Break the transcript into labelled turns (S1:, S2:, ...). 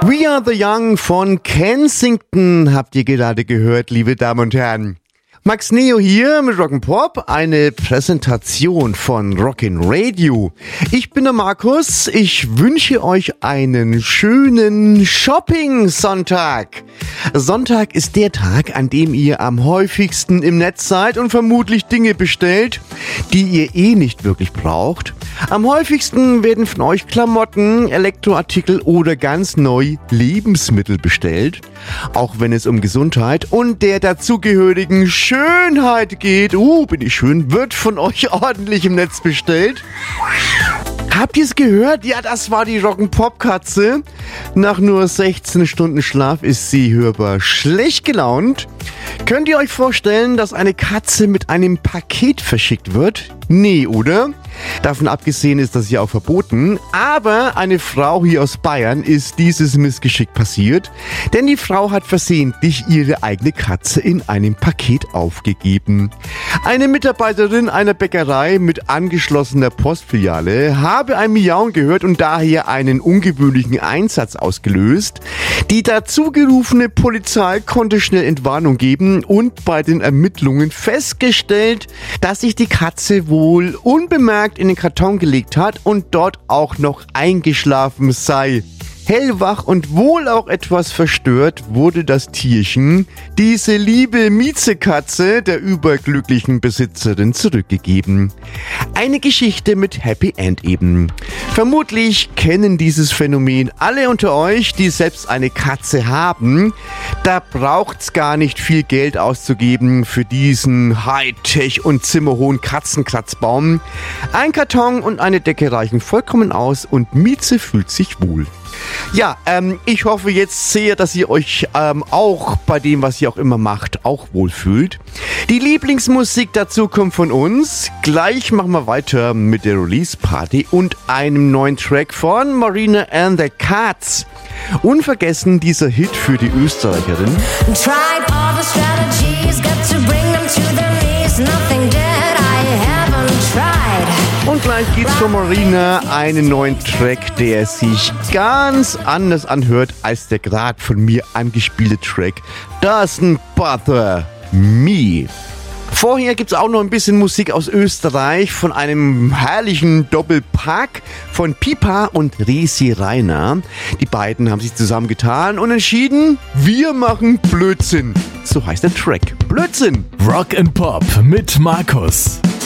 S1: We Are the Young von Kensington habt ihr gerade gehört, liebe Damen und Herren. Max Neo hier mit Rock'n'Pop, eine Präsentation von Rockin' Radio. Ich bin der Markus, ich wünsche euch einen schönen Shopping-Sonntag. Sonntag ist der Tag, an dem ihr am häufigsten im Netz seid und vermutlich Dinge bestellt, die ihr nicht wirklich braucht. Am häufigsten werden von euch Klamotten, Elektroartikel oder ganz neu Lebensmittel bestellt. Auch wenn es um Gesundheit und der dazugehörigen Schönheit geht, bin ich schön, wird von euch ordentlich im Netz bestellt. Habt ihr es gehört? Ja, das war die Rock'n'Pop-Katze. Nach nur 16 Stunden Schlaf ist sie hörbar schlecht gelaunt. Könnt ihr euch vorstellen, dass eine Katze mit einem Paket verschickt wird? Nee, oder? Davon abgesehen ist das ja auch verboten. Aber eine Frau hier aus Bayern ist dieses Missgeschick passiert. Denn die Frau hat versehentlich ihre eigene Katze in einem Paket aufgegeben. Eine Mitarbeiterin einer Bäckerei mit angeschlossener Postfiliale habe ein Miauen gehört und daher einen ungewöhnlichen Einsatz ausgelöst. Die dazugerufene Polizei konnte schnell Entwarnung geben und bei den Ermittlungen festgestellt, dass sich die Katze wohl unbemerkt in den Karton gelegt hat und dort auch noch eingeschlafen sei. Hellwach und wohl auch etwas verstört wurde das Tierchen, diese liebe Miezekatze, der überglücklichen Besitzerin zurückgegeben. Eine Geschichte mit Happy End eben. Vermutlich kennen dieses Phänomen alle unter euch, die selbst eine Katze haben. Da braucht's gar nicht viel Geld auszugeben für diesen Hightech- und zimmerhohen Katzenkratzbaum. Ein Karton und eine Decke reichen vollkommen aus und Mieze fühlt sich wohl. Ja, ich hoffe jetzt sehr, dass ihr euch auch bei dem, was ihr auch immer macht, auch wohlfühlt. Die Lieblingsmusik dazu kommt von uns. Gleich machen wir weiter mit der Release-Party und einem neuen Track von Marina and the Cats. Unvergessen dieser Hit für die Österreicherin.
S2: Tried all the strategies, got to bring them to their knees. Nothing dead, I haven't tried.
S1: Und gleich geht's von Marina einen neuen Track, der sich ganz anders anhört als der gerade von mir angespielte Track Doesn't Bother Me. Vorher gibt's auch noch ein bisschen Musik aus Österreich von einem herrlichen Doppelpack von Pipa und Resi Rainer. Die beiden haben sich zusammengetan und entschieden, wir machen Blödsinn. So heißt der Track. Blödsinn.
S3: Rock'n'Pop mit Markus.